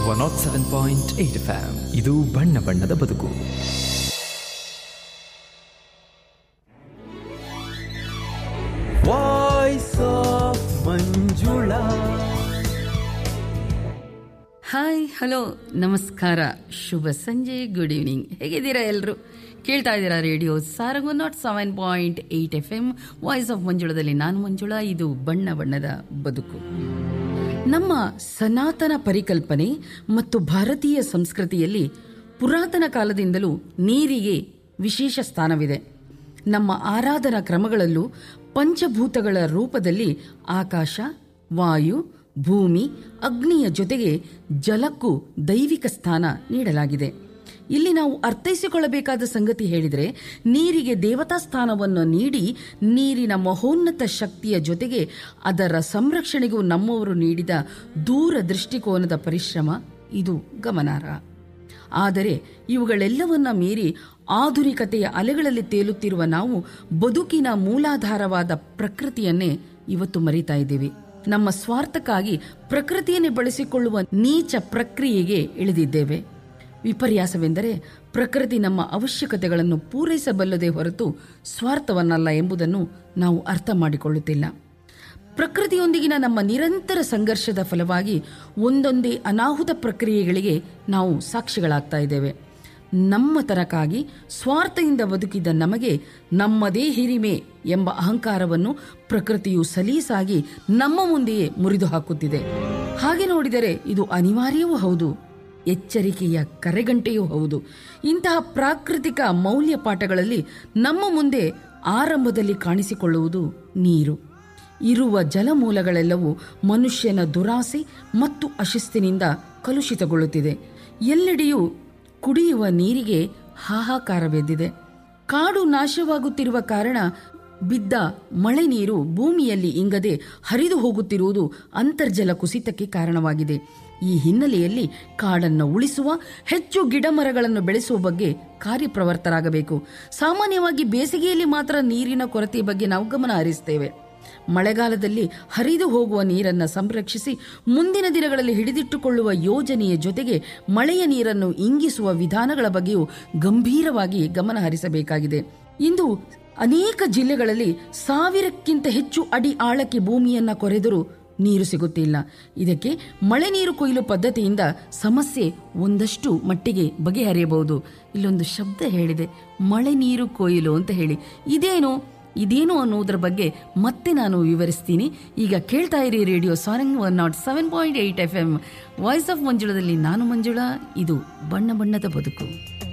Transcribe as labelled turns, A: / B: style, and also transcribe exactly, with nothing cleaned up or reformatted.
A: One not seven point eight F M. ಇದು ಬಣ್ಣ ಬಣ್ಣದ ಬದುಕು. Voice of Manjula.
B: Hi, hello, ನಮಸ್ಕಾರ, ಶುಭ ಸಂಜೆ, ಗುಡ್ ಈವ್ನಿಂಗ್. ಹೇಗಿದ್ದೀರಾ ಎಲ್ಲರೂ? ಕೇಳ್ತಾ ಇದ್ದೀರಾ radio Sarang one not seven point eight F M, voice of ಮಂಜುಳದಲ್ಲಿ ನಾನು ಮಂಜುಳಾ. ಇದು ಬಣ್ಣ ಬಣ್ಣದ ಬದುಕು. ನಮ್ಮ ಸನಾತನ ಪರಿಕಲ್ಪನೆ ಮತ್ತು ಭಾರತೀಯ ಸಂಸ್ಕೃತಿಯಲ್ಲಿ ಪುರಾತನ ಕಾಲದಿಂದಲೂ ನೀರಿಗೆ ವಿಶೇಷ ಸ್ಥಾನವಿದೆ. ನಮ್ಮ ಆರಾಧನಾ ಕ್ರಮಗಳಲ್ಲೂ ಪಂಚಭೂತಗಳ ರೂಪದಲ್ಲಿ ಆಕಾಶ, ವಾಯು, ಭೂಮಿ, ಅಗ್ನಿಯ ಜೊತೆಗೆ ಜಲಕ್ಕೂ ದೈವಿಕ ಸ್ಥಾನ ನೀಡಲಾಗಿದೆ. ಇಲ್ಲಿ ನಾವು ಅರ್ಥೈಸಿಕೊಳ್ಳಬೇಕಾದ ಸಂಗತಿ ಹೇಳಿದರೆ, ನೀರಿಗೆ ದೇವತಾ ಸ್ಥಾನವನ್ನು ನೀಡಿ ನೀರಿನ ಮಹೋನ್ನತ ಶಕ್ತಿಯ ಜೊತೆಗೆ ಅದರ ಸಂರಕ್ಷಣೆಗೂ ನಮ್ಮವರು ನೀಡಿದ ದೂರ ದೃಷ್ಟಿಕೋನದ ಪರಿಶ್ರಮ ಇದು ಗಮನಾರ್ಹ. ಆದರೆ ಇವುಗಳೆಲ್ಲವನ್ನ ಮೀರಿ ಆಧುನಿಕತೆಯ ಅಲೆಗಳಲ್ಲಿ ತೇಲುತ್ತಿರುವ ನಾವು ಬದುಕಿನ ಮೂಲಾಧಾರವಾದ ಪ್ರಕೃತಿಯನ್ನೇ ಇವತ್ತು ಮರೀತಾ ಇದ್ದೀವಿ. ನಮ್ಮ ಸ್ವಾರ್ಥಕ್ಕಾಗಿ ಪ್ರಕೃತಿಯನ್ನೇ ಬಳಸಿಕೊಳ್ಳುವ ನೀಚ ಪ್ರಕ್ರಿಯೆಗೆ ಇಳಿದಿದ್ದೇವೆ. ವಿಪರ್ಯಾಸವೆಂದರೆ ಪ್ರಕೃತಿ ನಮ್ಮ ಅವಶ್ಯಕತೆಗಳನ್ನು ಪೂರೈಸಬಲ್ಲದೇ ಹೊರತು ಸ್ವಾರ್ಥವನ್ನಲ್ಲ ಎಂಬುದನ್ನು ನಾವು ಅರ್ಥ ಮಾಡಿಕೊಳ್ಳುತ್ತಿಲ್ಲ. ಪ್ರಕೃತಿಯೊಂದಿಗಿನ ನಮ್ಮ ನಿರಂತರ ಸಂಘರ್ಷದ ಫಲವಾಗಿ ಒಂದೊಂದೇ ಅನಾಹುತ ಪ್ರಕ್ರಿಯೆಗಳಿಗೆ ನಾವು ಸಾಕ್ಷಿಗಳಾಗ್ತಾ ಇದ್ದೇವೆ. ನಮ್ಮ ತನಕಾಗಿ ಸ್ವಾರ್ಥದಿಂದ ಬದುಕಿದ ನಮಗೆ ನಮ್ಮದೇ ಹಿರಿಮೆ ಎಂಬ ಅಹಂಕಾರವನ್ನು ಪ್ರಕೃತಿಯು ಸಲೀಸಾಗಿ ನಮ್ಮ ಮುಂದೆಯೇ ಮುರಿದು ಹಾಕುತ್ತಿದೆ. ಹಾಗೆ ನೋಡಿದರೆ ಇದು ಅನಿವಾರ್ಯವೂ ಹೌದು, ಎಚ್ಚರಿಕೆಯ ಕರೆಗಂಟೆಯೂ ಹೌದು. ಇಂತಹ ಪ್ರಾಕೃತಿಕ ಮೌಲ್ಯ ಪಾಠಗಳಲ್ಲಿ ನಮ್ಮ ಮುಂದೆ ಆರಂಭದಲ್ಲಿ ಕಾಣಿಸಿಕೊಳ್ಳುವುದು ನೀರು. ಇರುವ ಜಲಮೂಲಗಳೆಲ್ಲವೂ ಮನುಷ್ಯನ ದುರಾಸೆ ಮತ್ತು ಅಶಿಸ್ತಿನಿಂದ ಕಲುಷಿತಗೊಳ್ಳುತ್ತಿದೆ. ಎಲ್ಲೆಡೆಯೂ ಕುಡಿಯುವ ನೀರಿಗೆ ಹಾಹಾಕಾರವೆದ್ದಿದೆ. ಕಾಡು ನಾಶವಾಗುತ್ತಿರುವ ಕಾರಣ ಬಿದ್ದ ಮಳೆ ನೀರು ಭೂಮಿಯಲ್ಲಿ ಇಂಗದೆ ಹರಿದು ಹೋಗುತ್ತಿರುವುದು ಅಂತರ್ಜಲ ಕುಸಿತಕ್ಕೆ ಕಾರಣವಾಗಿದೆ. ಈ ಹಿನ್ನೆಲೆಯಲ್ಲಿ ಕಾಡನ್ನು ಉಳಿಸುವ, ಹೆಚ್ಚು ಗಿಡ ಮರಗಳನ್ನು ಬೆಳೆಸುವ ಬಗ್ಗೆ ಕಾರ್ಯಪ್ರವೃತ್ತರಾಗಬೇಕು. ಸಾಮಾನ್ಯವಾಗಿ ಬೇಸಿಗೆಯಲ್ಲಿ ಮಾತ್ರ ನೀರಿನ ಕೊರತೆಯ ಬಗ್ಗೆ ನಾವು ಗಮನ ಹರಿಸುತ್ತೇವೆ. ಮಳೆಗಾಲದಲ್ಲಿ ಹರಿದು ಹೋಗುವ ನೀರನ್ನು ಸಂರಕ್ಷಿಸಿ ಮುಂದಿನ ದಿನಗಳಲ್ಲಿ ಹಿಡಿದಿಟ್ಟುಕೊಳ್ಳುವ ಯೋಜನೆಯ ಜೊತೆಗೆ ಮಳೆಯ ನೀರನ್ನು ಇಂಗಿಸುವ ವಿಧಾನಗಳ ಬಗ್ಗೆಯೂ ಗಂಭೀರವಾಗಿ ಗಮನ ಹರಿಸಬೇಕಾಗಿದೆ. ಇಂದು ಅನೇಕ ಜಿಲ್ಲೆಗಳಲ್ಲಿ ಸಾವಿರಕ್ಕಿಂತ ಹೆಚ್ಚು ಅಡಿ ಆಳಕ್ಕೆ ಭೂಮಿಯನ್ನ ಕೊರೆದರೂ ನೀರು ಸಿಗುತ್ತಿಲ್ಲ. ಇದಕ್ಕೆ ಮಳೆ ನೀರು ಕೊಯ್ಲು ಪದ್ಧತಿಯಿಂದ ಸಮಸ್ಯೆ ಒಂದಷ್ಟು ಮಟ್ಟಿಗೆ ಬಗೆಹರಿಯಬಹುದು. ಇಲ್ಲೊಂದು ಶಬ್ದ ಹೇಳಿದೆ, ಮಳೆ ನೀರು ಕೊಯ್ಲು ಅಂತ ಹೇಳಿ. ಇದೇನು ಇದೇನು ಅನ್ನೋದ್ರ ಬಗ್ಗೆ ಮತ್ತೆ ನಾನು ವಿವರಿಸ್ತೀನಿ. ಈಗ ಕೇಳ್ತಾ ಇರಿ radio Sarang one not seven point eight F M, voice of ಮಂಜುಳದಲ್ಲಿ ನಾನು ಮಂಜುಳಾ. ಇದು ಬಣ್ಣ ಬಣ್ಣದ ಬದುಕು.